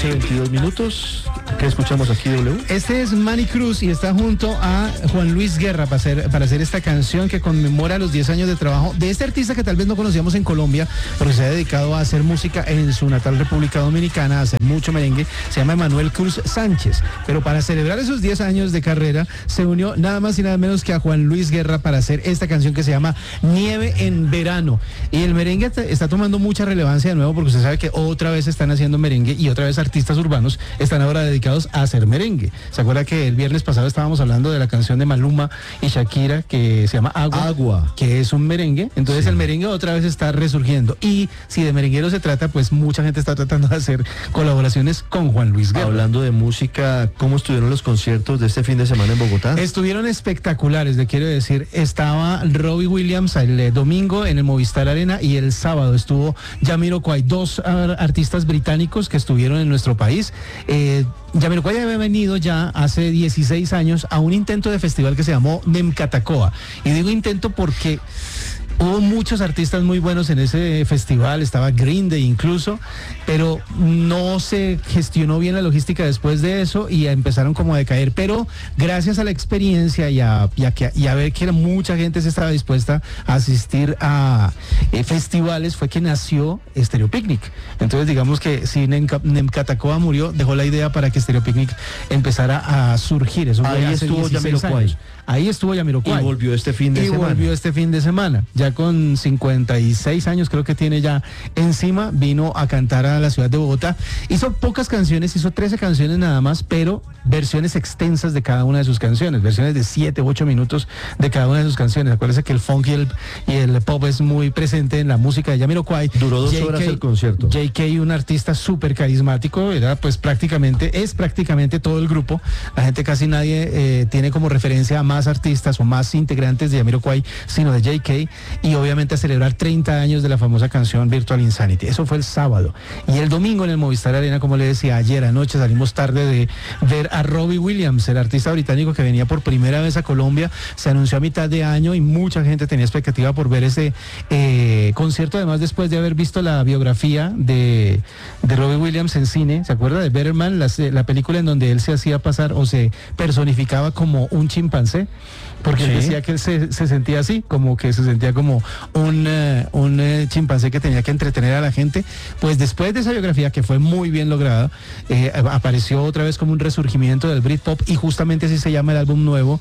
11:22. ¿Qué escuchamos aquí, W? Este es Manny Cruz y está junto a Juan Luis Guerra para hacer esta canción que conmemora los 10 años de trabajo de este artista que tal vez no conocíamos en Colombia, porque se ha dedicado a hacer música en su natal República Dominicana, a hacer mucho merengue. Se llama Emanuel Cruz Sánchez. Pero para celebrar esos 10 años de carrera, se unió nada más y nada menos que a Juan Luis Guerra para hacer esta canción que se llama Nieve en Verano. Y el merengue está tomando mucha relevancia de nuevo, porque usted sabe que otra vez están haciendo merengue y otra vez artistas urbanos están ahora dedicados a hacer merengue. ¿Se acuerda que el viernes pasado estábamos hablando de la canción de Maluma y Shakira que se llama Agua, que es un merengue? Entonces sí, el merengue otra vez está resurgiendo. Y si de merenguero se trata, pues mucha gente está tratando de hacer colaboraciones con Juan Luis Guerra. Hablando de música, ¿cómo estuvieron los conciertos de este fin de semana en Bogotá? Estuvieron espectaculares, le quiero decir. Estaba Robbie Williams el domingo en el Movistar Arena y el sábado estuvo Jamiroquai, dos artistas británicos que estuvieron en nuestro país. Jamiroquai había venido ya hace 16 años a un intento de festival que se llamó Nemcatacoa. Y digo intento porque hubo muchos artistas muy buenos en ese festival, estaba Green Day incluso, pero no se gestionó bien la logística después de eso y empezaron como a decaer. Pero gracias a la experiencia y a ver que mucha gente se estaba dispuesta a asistir a festivales, fue que nació Stereo Picnic. Entonces digamos que si Nemcatacoa murió, dejó la idea para que Stereo Picnic empezara a surgir. Eso ahí estuvo Jamiroquai. Ahí estuvo Jamiroquai. Y volvió este fin de semana. Ya con 56 años creo que tiene ya encima, vino a cantar a la ciudad de Bogotá. Hizo pocas canciones, hizo 13 canciones nada más, pero versiones extensas de cada una de sus canciones, versiones de 7 u 8 minutos de cada una de sus canciones. Acuérdense que el funk y el pop es muy presente en la música de Jamiroquai. Duró 2 horas el concierto. JK, un artista súper carismático, era pues prácticamente todo el grupo. La gente casi nadie tiene como referencia a más artistas o más integrantes de Jamiroquai, sino de JK, y obviamente a celebrar 30 años de la famosa canción Virtual Insanity. Eso fue el sábado. Y el domingo en el Movistar Arena, como le decía, ayer anoche salimos tarde de ver a Robbie Williams, el artista británico que venía por primera vez a Colombia. Se anunció a mitad de año y mucha gente tenía expectativa por ver ese concierto, además después de haber visto la biografía de Robbie Williams en cine. ¿Se acuerda de Better Man? La película en donde él se hacía pasar o se personificaba como un chimpancé, porque él decía que él se sentía así, como que se sentía como un chimpancé que tenía que entretener a la gente. Pues después de esa biografía, que fue muy bien lograda, apareció otra vez como un resurgimiento del Britpop, y justamente así se llama el álbum nuevo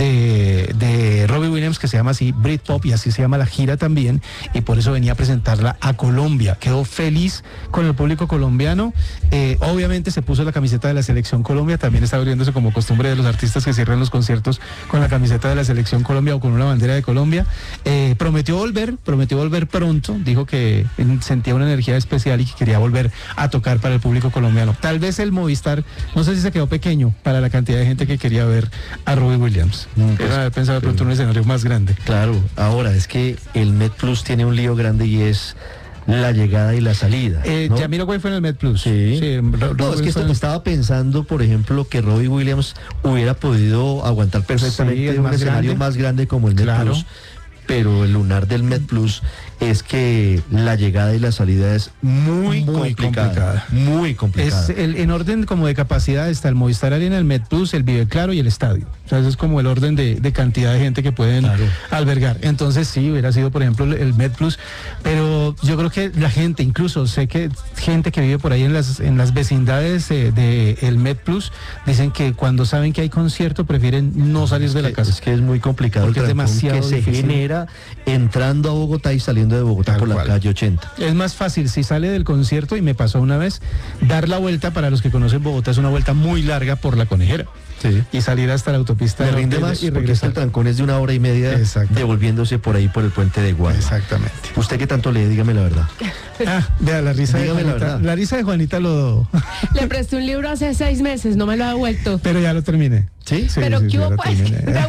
de Robbie Williams, que se llama así Britpop, y así se llama la gira también, y por eso venía a presentarla a Colombia. Quedó feliz con el público colombiano. Obviamente se puso la camiseta de la Selección Colombia, también está abriéndose como costumbre de los artistas que cierran los conciertos con la camiseta de la Selección Colombia o con una bandera de Colombia. Prometió volver pronto, dijo que sentía una energía especial y que quería volver a tocar para el público colombiano. Tal vez el Movistar, no sé si se quedó pequeño para la cantidad de gente que quería ver a Robbie Williams. Era pensado de pronto un escenario más grande. Claro, ahora es que el Met Plus tiene un lío grande y es la llegada y la salida, ¿no? Jamiroquai fue en el Met Plus. Sí. No, es que estaba pensando, por ejemplo, que Robbie Williams hubiera podido aguantar perfectamente un escenario más grande como el Met Plus, pero el lunar del Met Plus es que la llegada y la salida es muy complicada. Muy complicada. En orden como de capacidad está el Movistar Arena, el Met Plus, el Vive Claro y el estadio. O sea, eso es como el orden de cantidad de gente que pueden albergar. Entonces sí, hubiera sido, por ejemplo, el Met Plus, pero yo creo que la gente, incluso sé que gente que vive por ahí en las vecindades del Met Plus, dicen que cuando saben que hay concierto prefieren no salir de la casa. Es que es muy complicado, porque es demasiado que se difícil. Genera entrando a Bogotá y saliendo de Bogotá por la calle 80. Es más fácil si sale del concierto, y me pasó una vez, dar la vuelta. Para los que conocen Bogotá, es una vuelta muy larga por la Conejera. Sí. Y salir hasta la autopista de rinde más y regresar. El trancón es de 1 hora y media, devolviéndose por ahí por el puente de Guadalajara. Exactamente. ¿Usted qué tanto lee? Dígame la verdad. Vea, la risa de Juanita. La risa de Juanita lo... Le presté un libro hace 6 meses, no me lo ha devuelto. Pero ya lo terminé. ¿Sí? Pero ¿qué hubo, pues?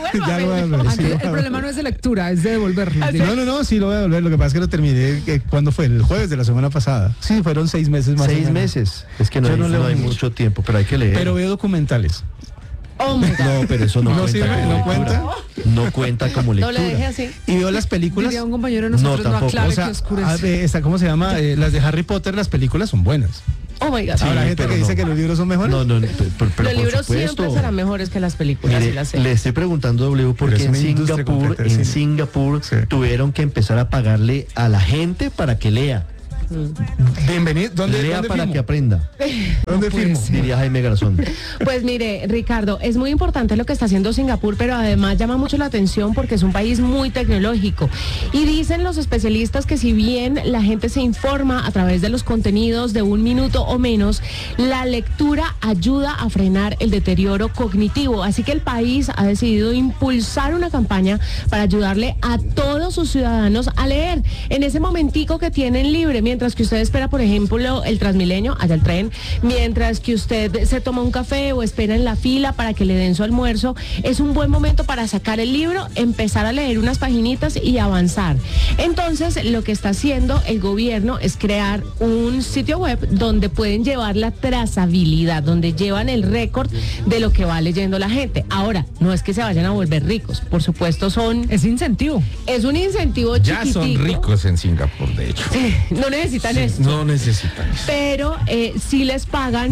El problema no es de lectura, es de devolverlo. No, sí lo voy a devolver. Lo que pasa es que lo terminé, ¿cuándo fue? El jueves de la semana pasada. Sí, fueron 6 meses más. 6 meses. Es que no hay mucho tiempo, pero hay que leer. Pero veo documentales. Oh my God. No, pero eso no cuenta. No cuenta como lectura. No le dejé así. Y veo las películas. Diría un compañero de nosotros, no aclare que oscurece. ¿Cómo se llama? Las de Harry Potter, las películas son buenas. Oh my God. Ahora, gente que dice que los libros son mejores. No, pero los libros siempre serán mejores que las películas. Mire, y las series. le estoy preguntando, W, porque en Singapur sí, tuvieron que empezar a pagarle a la gente para que lea. Bienvenido. ¿Dónde para firmo? que aprenda. ¿Dónde firmo? Diría Jaime Garzón. Pues mire, Ricardo, es muy importante lo que está haciendo Singapur, pero además llama mucho la atención porque es un país muy tecnológico. Y dicen los especialistas que si bien la gente se informa a través de los contenidos de 1 minuto o menos, la lectura ayuda a frenar el deterioro cognitivo. Así que el país ha decidido impulsar una campaña para ayudarle a todos sus ciudadanos a leer en ese momentico que tienen libre, mientras que usted espera, por ejemplo, el Transmilenio, allá el tren, mientras que usted se toma un café o espera en la fila para que le den su almuerzo, es un buen momento para sacar el libro, empezar a leer unas paginitas y avanzar. Entonces, lo que está haciendo el gobierno es crear un sitio web donde pueden llevar la trazabilidad, donde llevan el récord de lo que va leyendo la gente. Ahora, no es que se vayan a volver ricos, por supuesto Es incentivo. Es un incentivo ya chiquitico. son ricos en Singapur, de hecho. No necesitan eso. No necesitan eso. Pero sí les pagan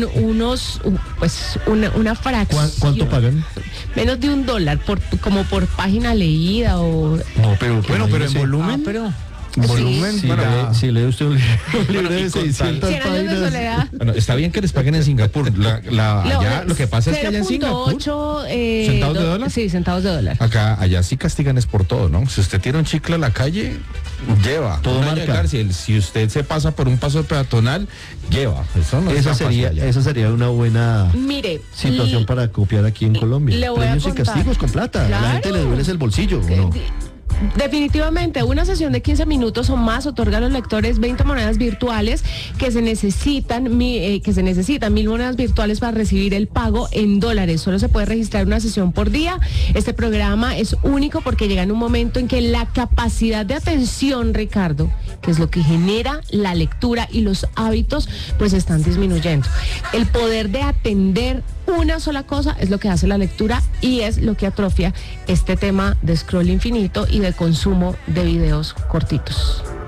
una fracción. ¿Cuánto pagan? Menos de $1 como por página leída o... No, pero Bueno, pero en volumen. Volumen, Sí. si lee usted un libro de 600 100 años de páginas. soledad. Bueno, está bien que les paguen en Singapur. Allá, lo que pasa es que allá en Singapur, 0.8 ¿centavos de dólar? Sí, centavos de dólar. allá sí castigan es por todo, ¿no? Si usted tira un chicle a la calle, lleva. Todo un año de marca. cárcel. Si usted se pasa por un paso peatonal, lleva. Eso no Esa está fácil allá. sería una buena Mire, situación para copiar aquí en Colombia. le voy a Premios y contar. castigos con plata. A la Claro. gente le duele el bolsillo, ¿o no? Definitivamente, una sesión de 15 minutos o más otorga a los lectores 20 monedas virtuales que se necesitan 1.000 monedas virtuales para recibir el pago en dólares. Solo se puede registrar una sesión por día. Este programa es único porque llega en un momento en que la capacidad de atención, Ricardo, que es lo que genera la lectura y los hábitos, pues están disminuyendo. El poder de atender una sola cosa es lo que hace la lectura y es lo que atrofia este tema de scroll infinito y de consumo de videos cortitos.